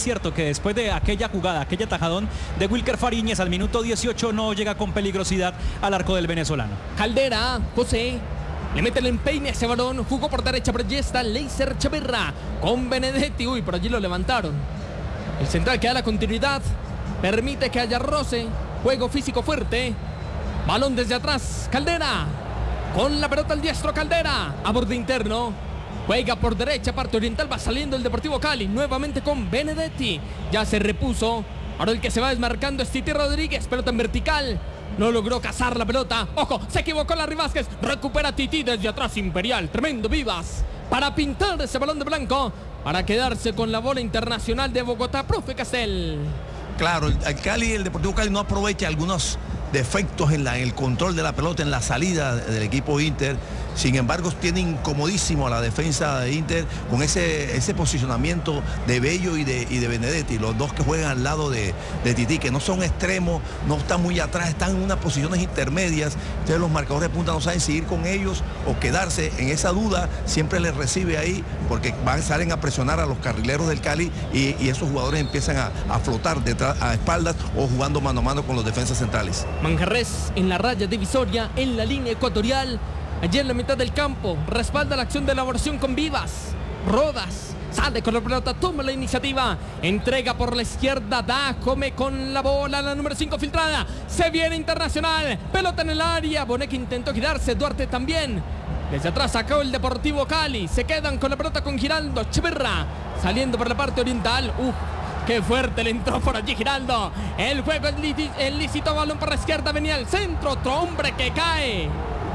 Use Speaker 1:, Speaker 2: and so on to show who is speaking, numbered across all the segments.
Speaker 1: cierto que después de aquella jugada, aquella tajadón de Wilker Fariñez al minuto 18 no llega con peligrosidad al arco del venezolano.
Speaker 2: Caldera, José, le mete el empeine a ese balón, jugó por derecha, pero allí está Leiser Chaverra con Benedetti. Uy, por allí lo levantaron. El central que da la continuidad, permite que haya roce, juego físico fuerte. Balón desde atrás, Caldera, con la pelota al diestro, Caldera, a borde interno. Juega por derecha, parte oriental, va saliendo el Deportivo Cali, nuevamente con Benedetti. Ya se repuso, ahora el que se va desmarcando es Titi Rodríguez, pelota en vertical. No logró cazar la pelota. Ojo, se equivocó Larry Vázquez. Recupera Titi desde atrás, Imperial. Tremendo Vivas para pintar ese balón de blanco, para quedarse con la bola internacional de Bogotá. Profe Castel.
Speaker 3: Claro, el Deportivo Cali no aprovecha algunos defectos en el control de la pelota, en la salida del equipo Inter. Sin embargo, tiene incomodísimo a la defensa de Inter con ese posicionamiento de Bello y de Benedetti, los dos que juegan al lado de Titi, que no son extremos, no están muy atrás, están en unas posiciones intermedias. Entonces los marcadores de punta no saben si ir con ellos o quedarse. En esa duda siempre les recibe ahí, porque salen a presionar a los carrileros del Cali y esos jugadores empiezan a flotar detrás, a espaldas o jugando mano a mano con los defensas centrales.
Speaker 2: Manjarres en la raya divisoria, en la línea ecuatorial. Allí en la mitad del campo, respalda la acción de elaboración con Vivas. Rodas, sale con la pelota, toma la iniciativa. Entrega por la izquierda, Dájome con la bola, la número 5 filtrada. Se viene Internacional, pelota en el área. Boneca intentó quedarse, Duarte también. Desde atrás sacó el Deportivo Cali. Se quedan con la pelota con Giraldo, Chaverra, saliendo por la parte oriental. Qué fuerte le entró por allí Giraldo. El juego es lícito, balón por la izquierda, venía al centro. Otro hombre que cae.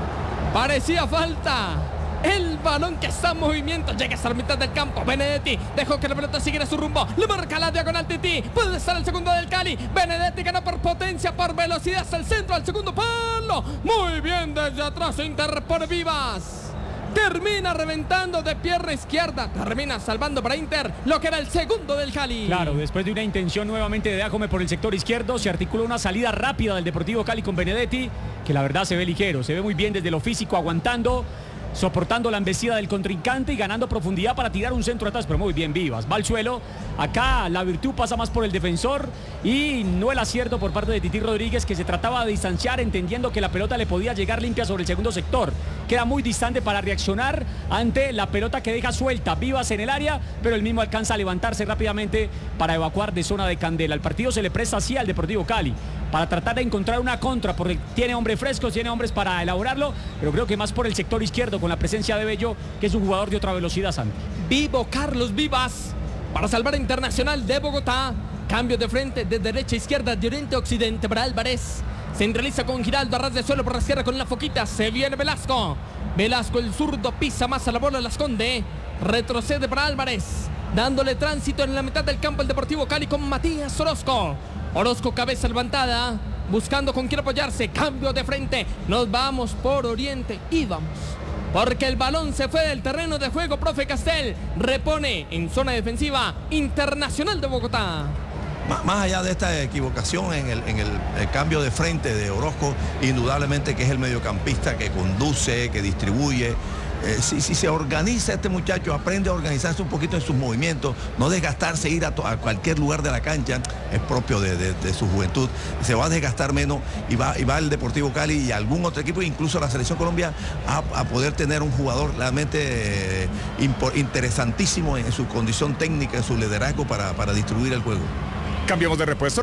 Speaker 2: Parecía falta. El balón que está en movimiento llega hasta la mitad del campo. Benedetti dejó que la pelota siguiera su rumbo. Le marca la diagonal Titi. Puede estar el segundo del Cali. Benedetti ganó por potencia, por velocidad hasta el centro, al segundo palo. Muy bien desde atrás Inter por Vivas. Termina reventando de pierna izquierda. Termina salvando para Inter lo que era el segundo del Cali.
Speaker 1: Claro, después de una intención nuevamente de Dájome por el sector izquierdo, se articula una salida rápida del Deportivo Cali con Benedetti, que la verdad se ve ligero, se ve muy bien desde lo físico, aguantando, soportando la embestida del contrincante y ganando profundidad para tirar un centro atrás, pero muy bien Vivas. Va al suelo. Acá la virtud pasa más por el defensor y no el acierto por parte de Titi Rodríguez, que se trataba de distanciar entendiendo que la pelota le podía llegar limpia sobre el segundo sector. Queda muy distante para reaccionar ante la pelota que deja suelta Vivas en el área, pero el mismo alcanza a levantarse rápidamente para evacuar de zona de candela. El partido se le presta así al Deportivo Cali para tratar de encontrar una contra, porque tiene hombres frescos, tiene hombres para elaborarlo, pero creo que más por el sector izquierdo con la presencia de Bello, que es un jugador de otra velocidad, Santi.
Speaker 2: Vivo Carlos Vivas para salvar a Internacional de Bogotá. Cambio de frente de derecha a izquierda, de oriente a occidente para Álvarez. Centraliza con Giraldo a ras de suelo por la izquierda con la foquita. Se viene Velasco. Velasco, el zurdo, pisa más a la bola, la esconde. Retrocede para Álvarez, dándole tránsito en la mitad del campo el Deportivo Cali con Matías Orozco. Orozco, cabeza levantada, buscando con quién apoyarse. Cambio de frente. Nos vamos por oriente y vamos, porque el balón se fue del terreno de juego. Profe Castel repone en zona defensiva Internacional de Bogotá.
Speaker 3: Más allá de esta equivocación en el cambio de frente de Orozco, indudablemente que es el mediocampista que conduce, que distribuye. Si se organiza este muchacho, aprende a organizarse un poquito en sus movimientos, no desgastarse, ir a cualquier lugar de la cancha, es propio de su juventud, se va a desgastar menos y va el Deportivo Cali y algún otro equipo, incluso la Selección Colombia, a poder tener un jugador realmente interesantísimo en su condición técnica, en su liderazgo para distribuir el juego.
Speaker 4: Cambiamos de repuestos,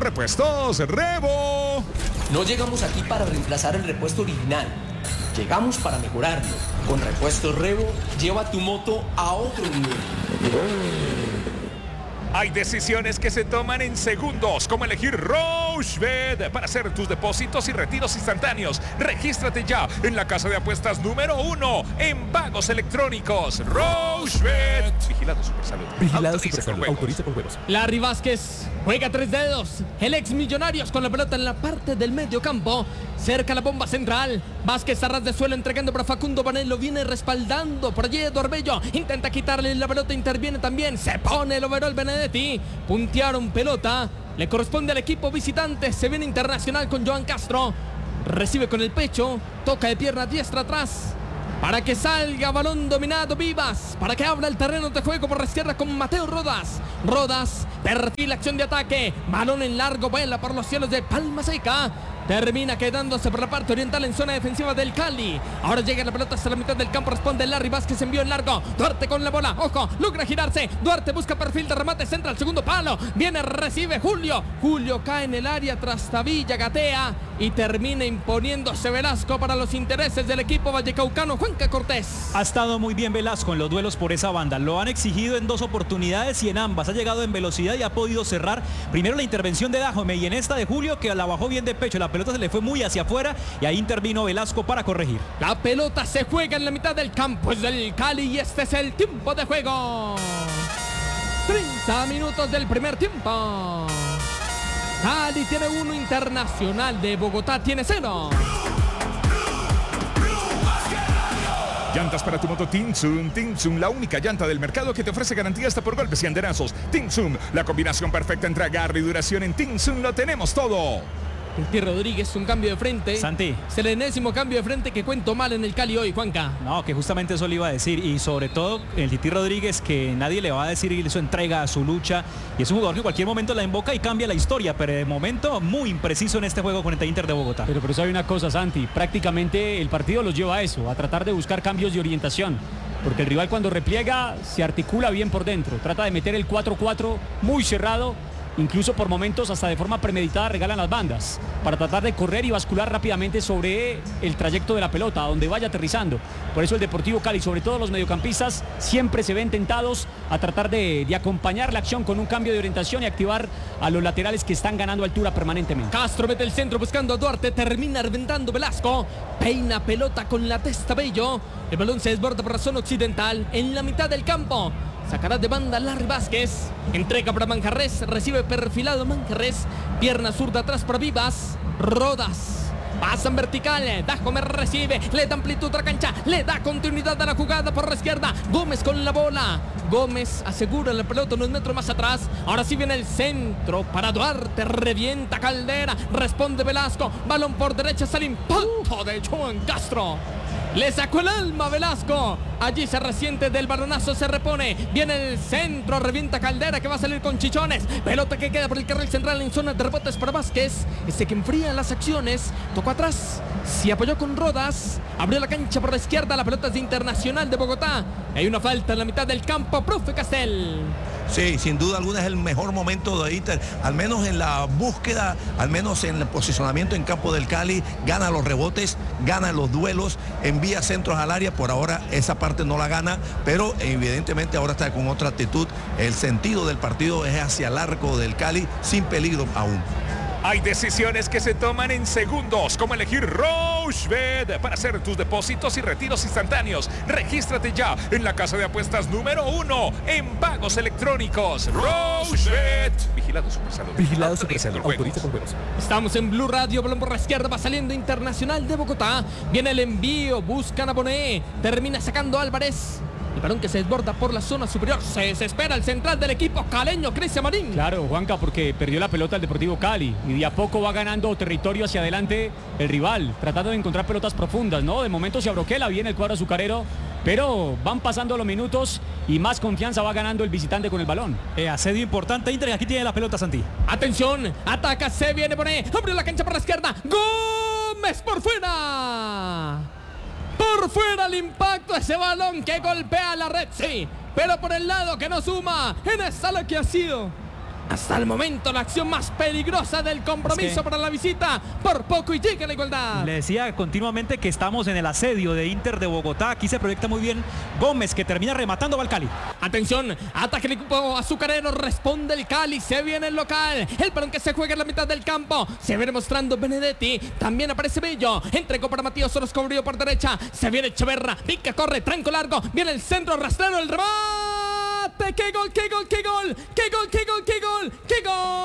Speaker 4: Revo.
Speaker 5: No llegamos aquí para reemplazar el repuesto original. Llegamos para mejorarlo. Con Repuestos Revo, lleva tu moto a otro nivel.
Speaker 4: Hay decisiones que se toman en segundos, como elegir Rochebet para hacer tus depósitos y retiros instantáneos. Regístrate ya en la casa de apuestas número 1 en pagos electrónicos. Rochebet. Vigilado Supersalud.
Speaker 2: Vigilado Supersalud. Autoriza por juegos. Larry Vázquez juega 3 dedos. El ex Millonarios con la pelota en la parte del medio campo. Cerca la bomba central. Vázquez a ras de suelo entregando para Facundo Banelo. Viene respaldando por allí Eduardo Bello. Intenta quitarle la pelota, interviene también. Se pone el overall Benedetti. Puntearon pelota. Le corresponde al equipo visitante. Se viene Internacional con Joan Castro. Recibe con el pecho. Toca de pierna diestra atrás. para que salga balón dominado Vivas, para que abra el terreno de juego por la izquierda con Mateo Rodas. Rodas, perfil, acción de ataque, balón en largo, vuela por los cielos de Palma Seca. Termina quedándose por la parte oriental en zona defensiva del Cali. Ahora llega la pelota hasta la mitad del campo. Responde Larry Vázquez, envió en largo. Duarte con la bola. Ojo, logra girarse. Duarte busca perfil de remate. Centra al segundo palo. Viene, recibe Julio. Julio cae en el área. Trastavilla, gatea. Y termina imponiéndose Velasco para los intereses del equipo vallecaucano. Juanca Cortés.
Speaker 6: Ha estado muy bien Velasco en los duelos por esa banda. Lo han exigido en 2 oportunidades y en ambas ha llegado en velocidad y ha podido cerrar. Primero la intervención de Dajome y en esta de Julio, que la bajó bien de pecho. La pelota se le fue muy hacia afuera y ahí intervino Velasco para corregir.
Speaker 2: La pelota se juega en la mitad del campo. Es del Cali y este es el tiempo de juego. 30 minutos del primer tiempo. Cali tiene 1, Internacional de Bogotá tiene 0.
Speaker 4: Llantas para tu moto Tinsum. Tinsum, la única llanta del mercado que te ofrece garantía hasta por golpes y andenazos. Tinsum, la combinación perfecta entre agarre y duración. En Tinsum lo tenemos todo.
Speaker 2: El Titi Rodríguez, un cambio de frente.
Speaker 6: Santi.
Speaker 2: Es el enésimo cambio de frente que cuento mal en el Cali hoy, Juanca.
Speaker 6: No, que justamente eso le iba a decir. Y sobre todo el Titi Rodríguez, que nadie le va a decir su entrega, su lucha. Y es un jugador que en cualquier momento la invoca y cambia la historia. Pero de momento muy impreciso en este juego con el Inter de Bogotá.
Speaker 1: Pero por eso hay una cosa, Santi. Prácticamente el partido los lleva a eso, a tratar de buscar cambios de orientación. Porque el rival cuando repliega se articula bien por dentro. Trata de meter el 4-4 muy cerrado. Incluso por momentos hasta de forma premeditada regalan las bandas para tratar de correr y bascular rápidamente sobre el trayecto de la pelota, a donde vaya aterrizando. Por eso el Deportivo Cali, sobre todo los mediocampistas, siempre se ven tentados a tratar de acompañar la acción con un cambio de orientación y activar a los laterales que están ganando altura permanentemente.
Speaker 2: Castro mete el centro buscando a Duarte, termina reventando Velasco, peina pelota con la testa Bello. El balón se desborda por la zona occidental en la mitad del campo. Sacará de banda Larry Vázquez. Entrega para Manjarres. Recibe perfilado Manjarres. Pierna zurda atrás para Vivas. Rodas. Pasa en vertical. Dajome recibe. Le da amplitud a la cancha. Le da continuidad a la jugada por la izquierda. Gómez con la bola. Gómez asegura la pelota unos metros más atrás. Ahora sí viene el centro para Duarte. Revienta Caldera. Responde Velasco. Balón por derecha. Sale impacto de Joan Castro. Le sacó el alma Velasco. Allí se resiente del balonazo, se repone. Viene el centro, revienta Caldera que va a salir con chichones. Pelota que queda por el carril central en zona de rebotes para Vázquez. Ese que enfría las acciones. Tocó atrás, se apoyó con Rodas. Abrió la cancha por la izquierda. La pelota es de Internacional de Bogotá. Hay una falta en la mitad del campo, profe Castel.
Speaker 3: Sí, sin duda alguna es el mejor momento de Inter, al menos en la búsqueda, al menos en el posicionamiento en campo del Cali. Gana los rebotes, gana los duelos, envía centros al área. Por ahora esa parte no la gana, pero evidentemente ahora está con otra actitud. El sentido del partido es hacia el arco del Cali, sin peligro aún.
Speaker 4: Hay decisiones que se toman en segundos, como elegir Rochebet para hacer tus depósitos y retiros instantáneos. Regístrate ya en la casa de apuestas número 1 en pagos electrónicos. Rochebet. Vigilado Supersalud.
Speaker 5: Vigilado Supersalud. Autoriza con juegos.
Speaker 2: Estamos en Blue Radio, balón por la izquierda, va saliendo Internacional de Bogotá. Viene el envío, buscan a Bonet, termina sacando Álvarez. El balón que se desborda por la zona superior. Se desespera el central del equipo caleño, Cristian Marín.
Speaker 1: Claro, Juanca, porque perdió la pelota el Deportivo Cali y de a poco va ganando territorio hacia adelante el rival, tratando de encontrar pelotas profundas, ¿no? De momento se abroquela bien el cuadro azucarero, pero van pasando los minutos y más confianza va ganando el visitante con el balón.
Speaker 6: Asedio importante Inter, aquí tiene la pelota Santi.
Speaker 2: Atención, ataca, se viene Bonet, abrió la cancha por la izquierda. Gómez por fuera. Por fuera el impacto de ese balón que golpea la red, sí, pero por el lado que no suma en esta lo que ha sido hasta el momento la acción más peligrosa del compromiso para la visita. Por poco y llega la igualdad.
Speaker 6: Le decía continuamente que estamos en el asedio de Inter de Bogotá. Aquí se proyecta muy bien Gómez, que termina rematando al Cali.
Speaker 2: Atención, ataque el equipo azucarero, responde el Cali, se viene el local. El balón que se juega en la mitad del campo. Se viene mostrando Benedetti, también aparece Bello. Entregó para Matías Orozco, abrió por derecha. Se viene Echeverra, pica, corre, tranco largo. Viene el centro, rastrero, el remate. ¡Qué gol, qué gol, qué gol! ¡Qué gol, qué gol, qué gol! ¡Qué gol!